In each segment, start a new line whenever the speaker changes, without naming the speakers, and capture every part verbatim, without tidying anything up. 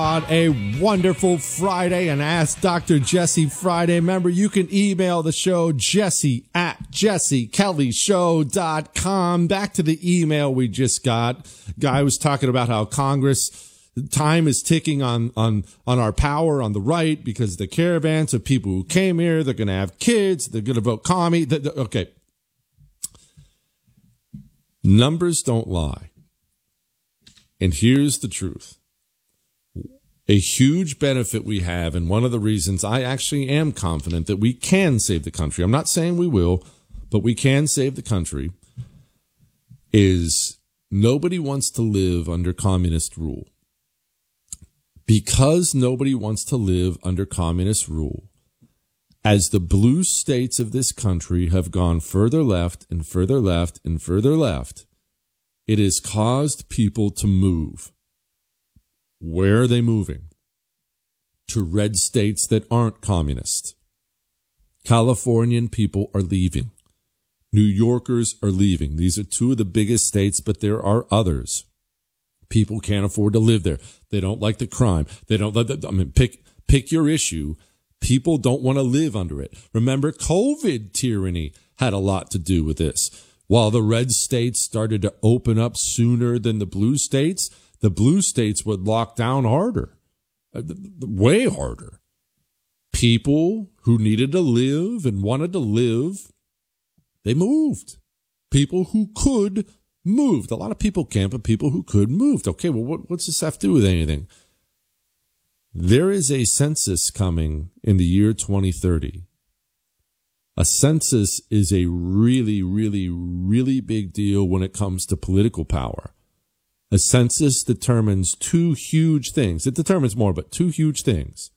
On a wonderful Friday and Ask Doctor Jesse Friday. Remember, you can email the show, Jesse at jesse kelly show dot com. Back to the email we just got. Guy was talking about how Congress, time is ticking on, on, on our power on the right because the caravans of people who came here, they're going to have kids, they're going to vote commie. The, the, okay. Numbers don't lie. And here's the truth. A huge benefit we have, and one of the reasons I actually am confident that we can save the country, I'm not saying we will, but we can save the country, is nobody wants to live under communist rule. Because nobody wants to live under communist rule, as the blue states of this country have gone further left and further left and further left, it has caused people to move. Where are they moving? To red states that aren't communist. Californian people are leaving. New Yorkers are leaving. These are two of the biggest states, but there are others. People can't afford to live there. They don't like the crime. They don't let the, I mean, pick, pick your issue. People don't want to live under it. Remember, COVID tyranny had a lot to do with this. While the red states started to open up sooner than the blue states, the blue states would lock down harder, way harder. People who needed to live and wanted to live, they moved. People who could moved. A lot of people can't, but people who could moved. Okay, well, what, what's this have to do with anything? There is a census coming in the year twenty thirty. A census is a really, really, really big deal when it comes to political power. A census determines two huge things. It determines more, but two huge things.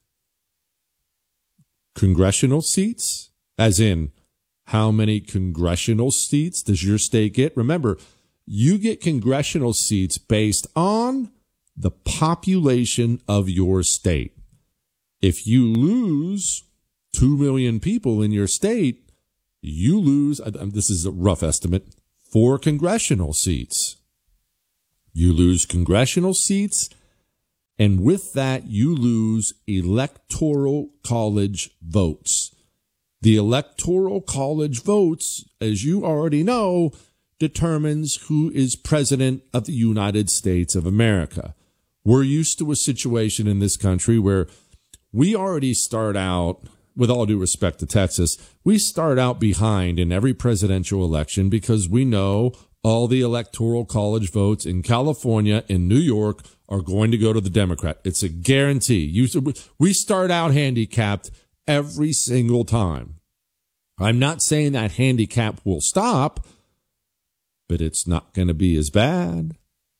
Congressional seats, as in how many congressional seats does your state get? Remember, you get congressional seats based on the population of your state. If you lose two million people in your state, you lose, this is a rough estimate, four congressional seats. You lose congressional seats, and with that, you lose electoral college votes. The electoral college votes, as you already know, determines who is president of the United States of America. We're used to a situation in this country where we already start out, with all due respect to Texas, we start out behind in every presidential election because we know all the electoral college votes in California and New York are going to go to the Democrat. It's a guarantee. You, we start out handicapped every single time. I'm not saying that handicap will stop, but it's not going to be as bad.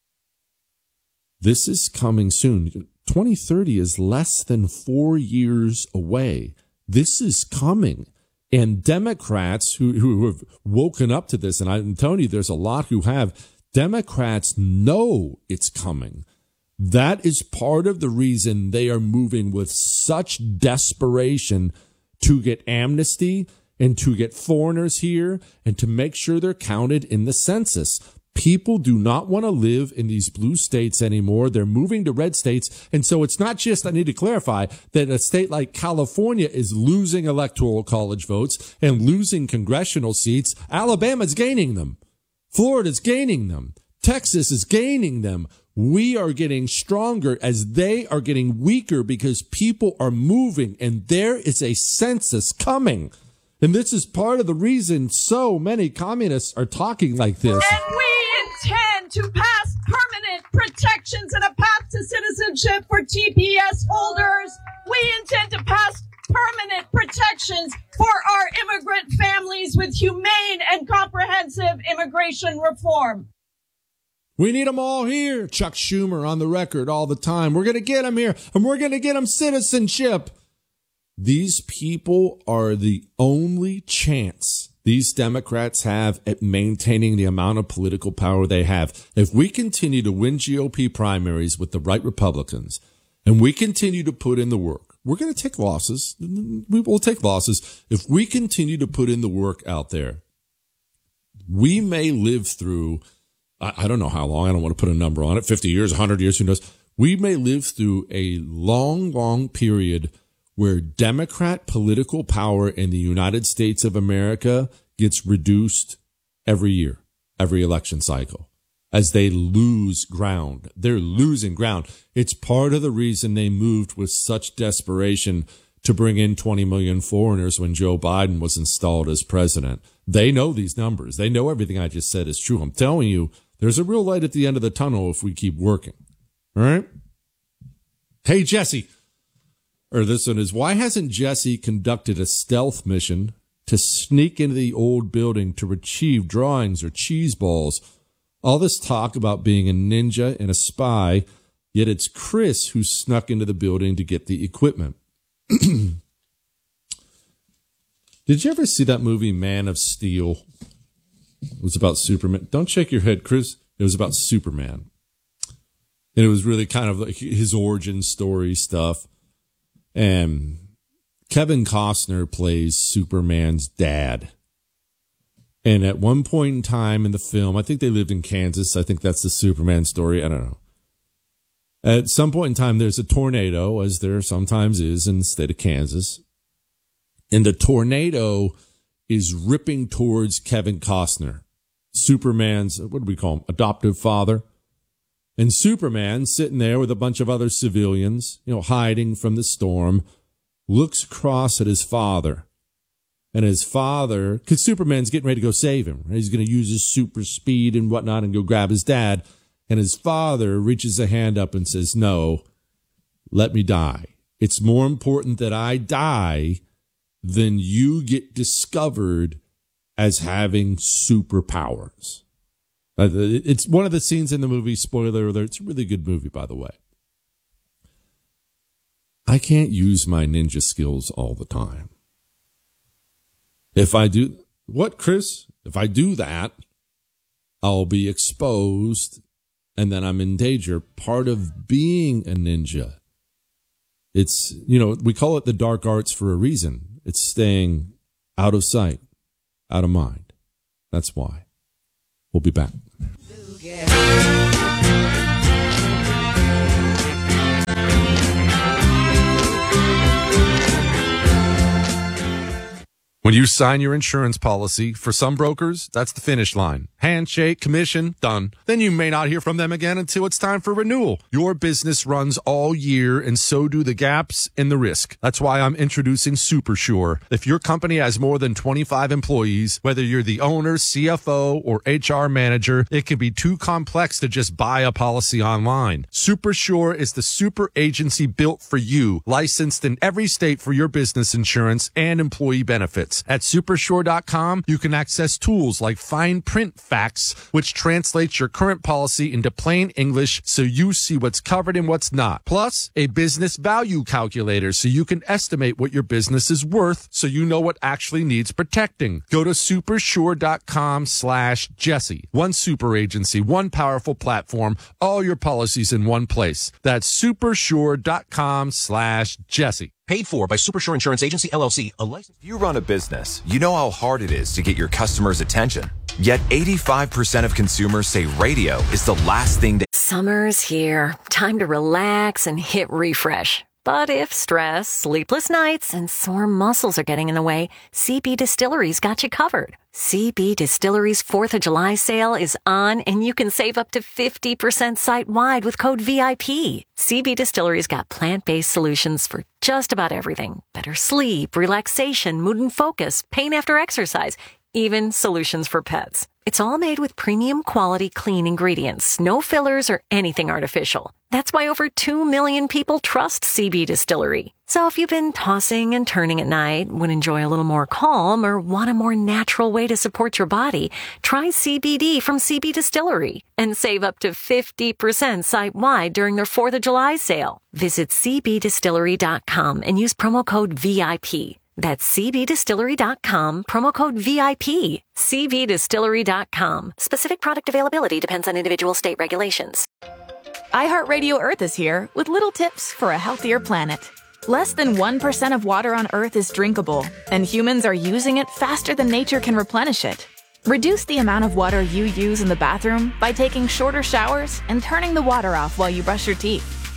This is coming soon. twenty thirty is less than four years away. This is coming. And Democrats who, who have woken up to this, and I'm telling you, there's a lot who have, Democrats know it's coming. That is part of the reason they are moving with such desperation to get amnesty and to get foreigners here and to make sure they're counted in the census. People do not want to live in these blue states anymore. They're moving to red states. And so it's not just, I need to clarify, that a state like California is losing electoral college votes and losing congressional seats. Alabama's gaining them. Florida's gaining them. Texas is gaining them. We are getting stronger as they are getting weaker because people are moving, and there is a census coming. And this is part of the reason so many communists are talking like this.
And we intend to pass permanent protections and a path to citizenship for T P S holders. We intend to pass permanent protections for our immigrant families with humane and comprehensive immigration reform.
We need them all here. Chuck Schumer on the record all the time. We're going to get them here, and we're going to get them citizenship. These people are the only chance these Democrats have at maintaining the amount of political power they have. If we continue to win G O P primaries with the right Republicans, and we continue to put in the work, we're going to take losses. We will take losses. If we continue to put in the work out there, we may live through, I, I don't know how long, I don't want to put a number on it, fifty years, one hundred years, who knows. We may live through a long, long period where Democrat political power in the United States of America gets reduced every year, every election cycle, as they lose ground. They're losing ground. It's part of the reason they moved with such desperation to bring in twenty million foreigners when Joe Biden was installed as president. They know these numbers. They know everything I just said is true. I'm telling you, there's a real light at the end of the tunnel if we keep working. All right? Hey, Jesse. Or this one is, why hasn't Jesse conducted a stealth mission to sneak into the old building to retrieve drawings or cheese balls? All this talk about being a ninja and a spy, yet it's Chris who snuck into the building to get the equipment. Did you ever see that movie Man of Steel? It was about Superman. Don't shake your head, Chris. It was about Superman. And it was really kind of like his origin story stuff. And Kevin Costner plays Superman's dad. And at one point in time in the film, I think they lived in Kansas. I think that's the Superman story. I don't know. At some point in time, there's a tornado, as there sometimes is in the state of Kansas. And the tornado is ripping towards Kevin Costner, Superman's, what do we call him, adoptive father. And Superman, sitting there with a bunch of other civilians, you know, hiding from the storm, looks across at his father. And his father, because Superman's getting ready to go save him. Right? He's going to use his super speed and whatnot and go grab his dad. And his father reaches a hand up and says, no, let me die. It's more important that I die than you get discovered as having superpowers. It's one of the scenes in the movie, spoiler alert, it's a really good movie, by the way. I can't use my ninja skills all the time. If I do, what, Chris? If I do that, I'll be exposed and then I'm in danger. Part of being a ninja, it's, you know, we call it the dark arts for a reason. It's staying out of sight, out of mind. That's why. We'll be back. When you sign your insurance policy, for some brokers, that's the finish line. Handshake, commission, done. Then you may not hear from them again until it's time for renewal. Your business runs all year, and so do the gaps and the risk. That's why I'm introducing SuperSure. If your company has more than twenty-five employees, whether you're the owner, C F O, or H R manager, it can be too complex to just buy a policy online. SuperSure is the super agency built for you, licensed in every state for your business insurance and employee benefits. At supersure dot com, you can access tools like fine print facts, which translates your current policy into plain English so you see what's covered and what's not. Plus, a business value calculator so you can estimate what your business is worth so you know what actually needs protecting. Go to supersure dot com slash Jesse. One super agency, one powerful platform, all your policies in one place. That's supersure dot com slash Jesse.
Paid for by Supersure Insurance Agency, L L C. A license.
If you run a business, you know how hard it is to get your customers' attention. Yet eighty-five percent of consumers say radio is the last thing to...
Summer's here. Time to relax and hit refresh. But if stress, sleepless nights, and sore muscles are getting in the way, C B Distillery's got you covered. C B Distillery's fourth of July sale is on, and you can save up to fifty percent site-wide with code V I P. C B Distillery's got plant-based solutions for just about everything. Better sleep, relaxation, mood and focus, pain after exercise, even solutions for pets. It's all made with premium quality clean ingredients, no fillers or anything artificial. That's why over two million people trust C B Distillery. So if you've been tossing and turning at night, would enjoy a little more calm, or want a more natural way to support your body, try C B D from C B Distillery and save up to fifty percent site-wide during their fourth of July sale. Visit c b distillery dot com and use promo code V I P. That's c b distillery dot com, promo code V I P. c b distillery dot com. Specific product availability depends on individual state regulations.
iHeartRadio Earth is here with little tips for a healthier planet. Less than one percent of water on Earth is drinkable, and humans are using it faster than nature can replenish it. Reduce the amount of water you use in the bathroom by taking shorter showers and turning the water off while you brush your teeth.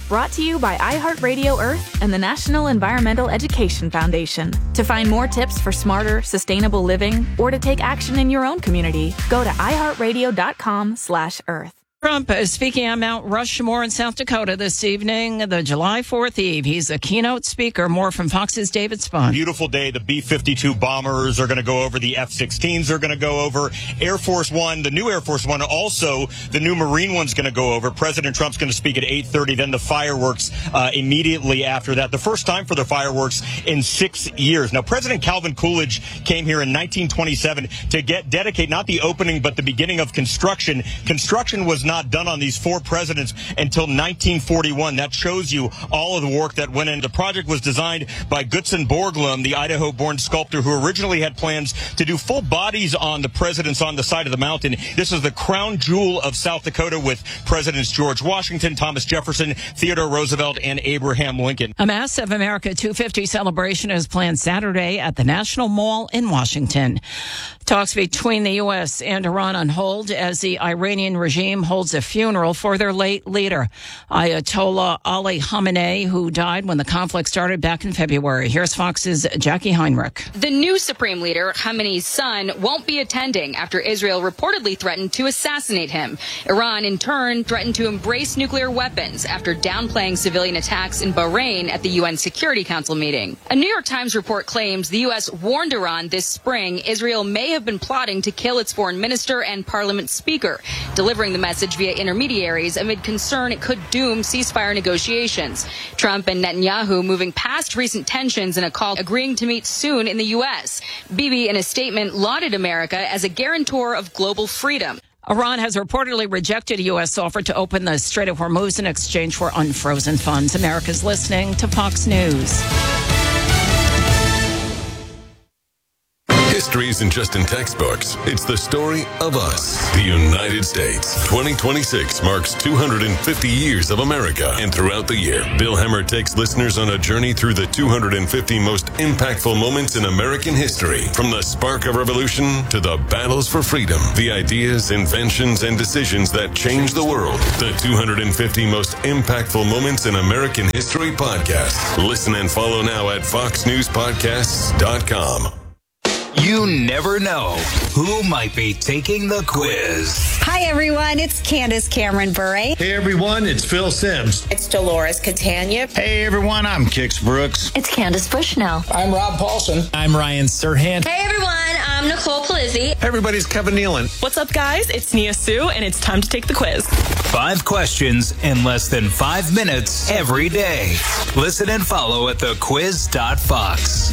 Brought to you by iHeartRadio Earth and the National Environmental Education Foundation. To find more tips for smarter, sustainable living or to take action in your own community, go to iHeartRadio.com slash Earth.
Trump is speaking at Mount Rushmore in South Dakota this evening, the July fourth Eve. He's a keynote speaker. More from Fox's David Spahn.
Beautiful day. The B fifty-two bombers are going to go over. The F sixteens are going to go over. Air Force One, the new Air Force One, also the new Marine One's going to go over. President Trump's going to speak at eight thirty. Then the fireworks uh, immediately after that. The first time for the fireworks in six years. Now, President Calvin Coolidge came here in nineteen twenty-seven to get dedicate not the opening but the beginning of construction. Construction was not done on these four presidents until nineteen forty-one. That shows you all of the work that went in. The project was designed by Gutzon Borglum, the Idaho-born sculptor who originally had plans to do full bodies on the presidents on the side of the mountain. This is the crown jewel of South Dakota with Presidents George Washington, Thomas Jefferson, Theodore Roosevelt, and Abraham Lincoln.
A massive America two fifty celebration is planned Saturday at the National Mall in Washington. Talks between the U S and Iran on hold as the Iranian regime holds a funeral for their late leader, Ayatollah Ali Khamenei, who died when the conflict started back in February. Here's Fox's Jackie Heinrich.
The new supreme leader, Khamenei's son, won't be attending after Israel reportedly threatened to assassinate him. Iran, in turn, threatened to embrace nuclear weapons after downplaying civilian attacks in Bahrain at the U N Security Council meeting. A New York Times report claims the U S warned Iran this spring Israel may have been plotting to kill its foreign minister and parliament speaker, delivering the message via intermediaries amid concern it could doom ceasefire negotiations. Trump and Netanyahu moving past recent tensions in a call agreeing to meet soon in the U S. Bibi, in a statement, lauded America as a guarantor of global freedom.
Iran has reportedly rejected a U S offer to open the Strait of Hormuz in exchange for unfrozen funds. America's listening to Fox News.
History isn't just in textbooks. It's the story of us, the United States. twenty twenty-six marks two hundred fifty years of America. And throughout the year, Bill Hemmer takes listeners on a journey through the two hundred fifty most impactful moments in American history. From the spark of revolution to the battles for freedom, the ideas, inventions, and decisions that changed the world. The two hundred fifty most impactful moments in American history podcast. Listen and follow now at fox news podcasts dot com.
You never know who might be taking the quiz.
Hi, everyone. It's Candace Cameron Bure.
Hey, everyone. It's Phil Sims.
It's Dolores Catania.
Hey, everyone. I'm Kix Brooks.
It's Candace Bushnell.
I'm Rob Paulson.
I'm Ryan Serhant.
Hey, everyone. I'm Nicole Palizzi.
Everybody's Kevin Nealon.
What's up, guys? It's Nia Sue, and it's time to take the quiz.
Five questions in less than five minutes every day. Listen and follow at the quiz dot fox.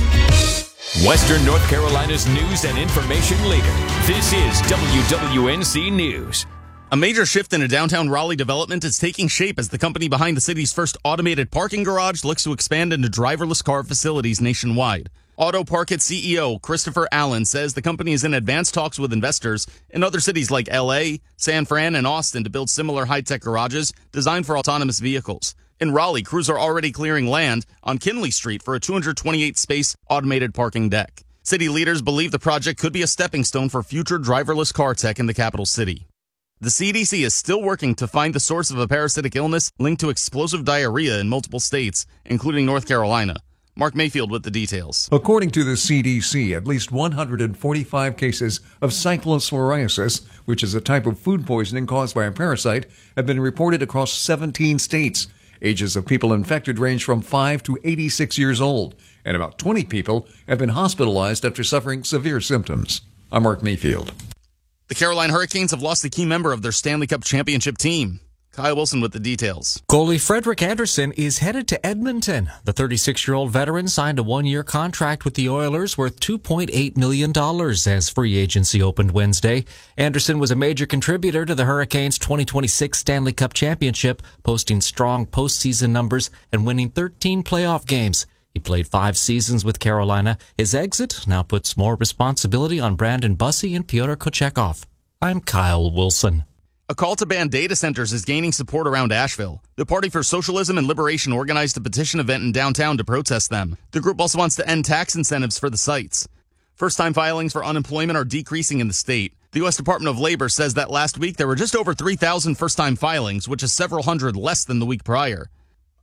Western North Carolina's news and information leader. This is W W N C News.
A major shift in a downtown Raleigh development is taking shape as the company behind the city's first automated parking garage looks to expand into driverless car facilities nationwide. AutoParkit C E O Christopher Allen says the company is in advanced talks with investors in other cities like L A, San Fran, and Austin to build similar high-tech garages designed for autonomous vehicles. In Raleigh, crews are already clearing land on Kinley Street for a two hundred twenty-eight space automated parking deck. City leaders believe the project could be a stepping stone for future driverless car tech in the capital city. The C D C is still working to find the source of a parasitic illness linked to explosive diarrhea in multiple states, including North Carolina. Mark Mayfield with the details.
According to the C D C, at least one hundred forty-five cases of cyclosporiasis, which is a type of food poisoning caused by a parasite, have been reported across seventeen states. Ages of people infected range from five to eighty-six years old, and about twenty people have been hospitalized after suffering severe symptoms. I'm Mark Mayfield.
The Carolina Hurricanes have lost a key member of their Stanley Cup championship team. Kyle Wilson with the details.
Goalie Frederik Andersen is headed to Edmonton. The thirty-six-year-old veteran signed a one-year contract with the Oilers worth two point eight million dollars as free agency opened Wednesday. Andersen was a major contributor to the Hurricanes' twenty twenty-six Stanley Cup championship, posting strong postseason numbers and winning thirteen playoff games. He played five seasons with Carolina. His exit now puts more responsibility on Brandon Bussey and Pyotr Kochekov. I'm Kyle Wilson.
A call to ban data centers is gaining support around Asheville. The Party for Socialism and Liberation organized a petition event in downtown to protest them. The group also wants to end tax incentives for the sites. First-time filings for unemployment are decreasing in the state. The U S Department of Labor says that last week there were just over three thousand first-time filings, which is several hundred less than the week prior.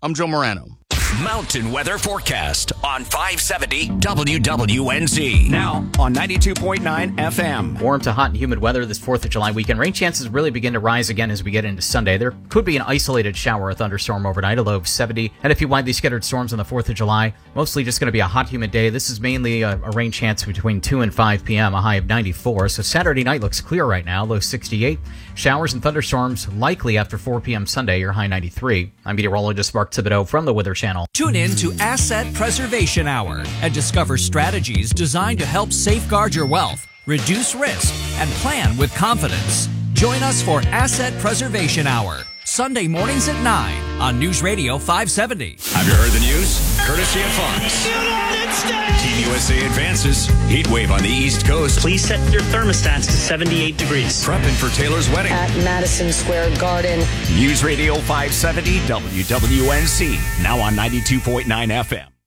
I'm Joe Morano.
Mountain weather forecast on five seventy W W N Z. Now on ninety-two point nine F M.
Warm to hot and humid weather this fourth of July weekend. Rain chances really begin to rise again as we get into Sunday. There could be an isolated shower or thunderstorm overnight, a low of seventy. And a few widely scattered storms on the fourth of July. Mostly just going to be a hot, humid day. This is mainly a, a rain chance between two and five p.m., a high of ninety-four. So Saturday night looks clear right now, low sixty-eight. Showers and thunderstorms likely after four p.m. Sunday, your high ninety-three. I'm meteorologist Mark Thibodeau from the Weather Channel.
Tune in to Asset Preservation Hour and discover strategies designed to help safeguard your wealth, reduce risk, and plan with confidence. Join us for Asset Preservation Hour, Sunday mornings at nine on News Radio five seventy.
Have you heard the news? Courtesy of Fox. Team U S A advances. Heat wave on the East Coast.
Please set your thermostats to seventy-eight degrees.
Prepping for Taylor's wedding.
At Madison Square Garden.
News Radio five seventy W W N Z. Now on ninety-two point nine F M.